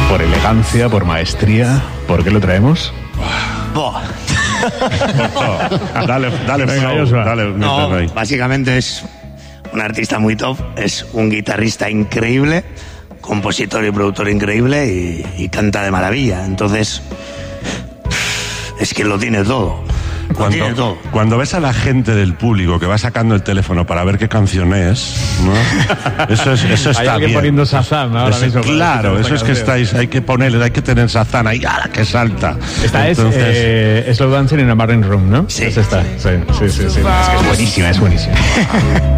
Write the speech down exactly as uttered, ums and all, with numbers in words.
por elegancia, por maestría. ¿Por qué lo traemos? Buah. Dale, dale, Venga, flow, Joshua. dale, No, métele ahí. básicamente es un artista muy top, es un guitarrista increíble, compositor y productor increíble y, y canta de maravilla. Entonces, es que lo tiene todo. Lo tiene Cuando, todo. cuando ves a la gente del público que va sacando el teléfono para ver qué canción es, ¿no? Eso, es, eso está Hay alguien bien. poniendo Shazam ahora Eso- mismo para claro, escuchar eso es esta que canción. estáis, hay que ponerle, hay que tener Shazam ahí, ¡ala, que salta! Esta Entonces, es eh, Slow Dancing in a Marine Room, ¿no? Sí. Es esta. Sí, sí, sí, sí. Es que es buenísima, es buenísima.